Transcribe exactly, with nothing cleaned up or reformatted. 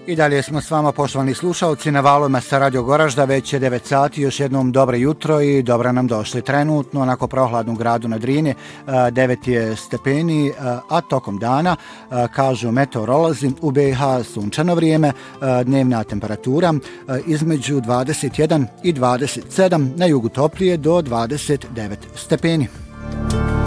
I dalje smo s vama, poštovani slušalci, na valovima sa Radio Goražda, već je devet sati, još jednom dobro jutro i dobro nam došli. Trenutno, onako prohladnu gradu na Drini, devet je stepeni, a tokom dana, kažu meteorolozi, u B i H sunčano vrijeme, dnevna temperatura između dvadeset jedan i dvadeset sedam, na jugu toplije do dvadeset devet stepeni.